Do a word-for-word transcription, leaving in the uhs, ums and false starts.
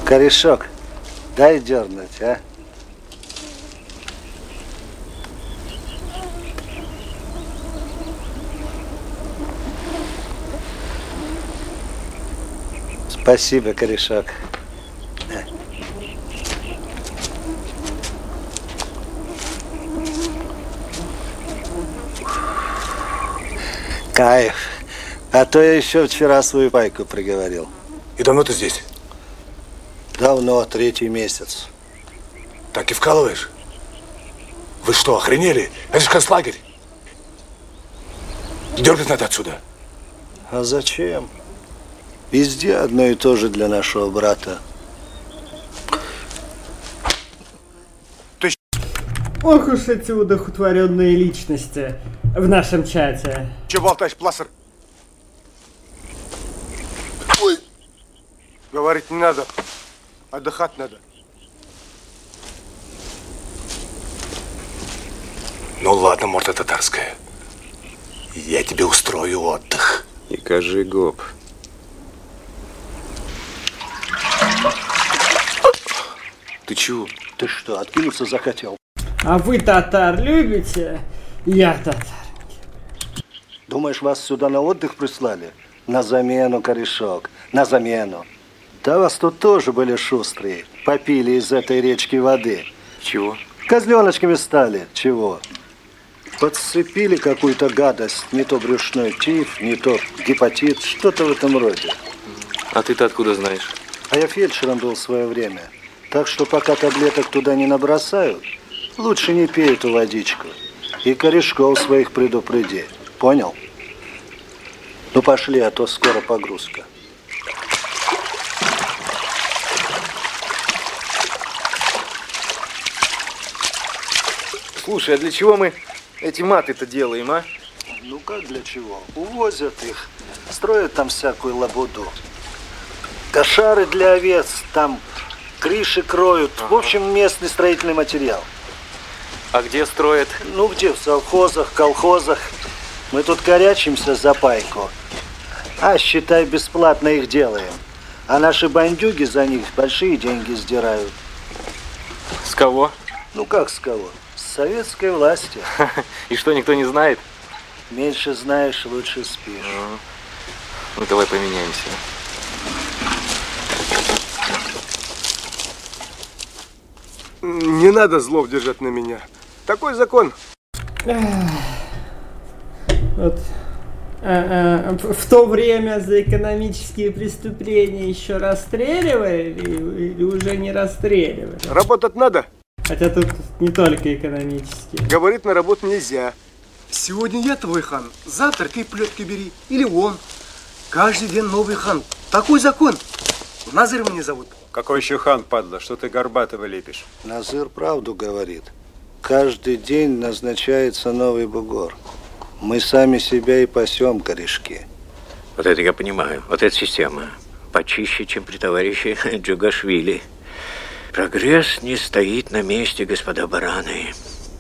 Корешок, дай дернуть, а? Спасибо, корешок. Кайф. А то я еще вчера свою пайку приговорил. И давно ты здесь? Давно, третий месяц. Так и вкалываешь? Вы что, охренели? Это же концлагерь. Дергать надо отсюда. А зачем? Везде одно и то же для нашего брата. Ты... Ох уж эти удохотворенные личности в нашем чате. Че болтаешь, пластер? Ой. Говорить не надо. Отдыхать надо. Ну ладно, морда татарская. Я тебе устрою отдых. И кажи гоп. Ты чего? Ты что, откинуться захотел? А вы татар любите? Я татар. Думаешь, вас сюда на отдых прислали? На замену, корешок, на замену. Да вас тут тоже были шустрые. Попили из этой речки воды. Чего? Козленочками стали. Чего? Подцепили какую-то гадость. Не то брюшной тиф, не то гепатит. Что-то в этом роде. А ты-то откуда знаешь? А я фельдшером был в свое время. Так что пока таблеток туда не набросают, лучше не пей эту водичку. И корешков своих предупреди. Понял? Ну пошли, а то скоро погрузка. Слушай, а для чего мы эти маты-то делаем, а? Ну как для чего? Увозят их, строят там всякую лабуду. Кошары для овец, там крыши кроют. Ага. В общем, местный строительный материал. А где строят? Ну где? В совхозах, колхозах. Мы тут корячимся за пайку. А считай, бесплатно их делаем. А наши бандюги за них большие деньги сдирают. С кого? Ну как с кого? С советской власти. И что, никто не знает? Меньше знаешь, лучше спишь. Ну, ну давай поменяемся. Не надо злов держать на меня. Такой закон. Вот. А, а, в то время за экономические преступления еще расстреливали или, или уже не расстреливали? Работать надо. Хотя тут не только экономические. Говорить на работу нельзя. Сегодня я твой хан, завтра ты плетки бери. Или он. Каждый день новый хан. Такой закон. Назыр меня зовут. Какой еще хан, падла? Что ты горбатого лепишь? Назыр правду говорит. Каждый день назначается новый бугор. Мы сами себя и пасем, корешки. Вот это я понимаю. Вот эта система. Почище, чем при товарище Джугашвили. Прогресс не стоит на месте, господа бараны.